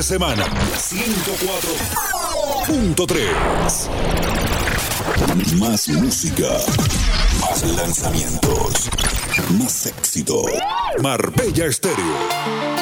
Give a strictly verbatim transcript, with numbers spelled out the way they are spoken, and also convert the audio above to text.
semana. ciento cuatro punto tres. Más música, más lanzamientos, más éxito. Marbella Estéreo.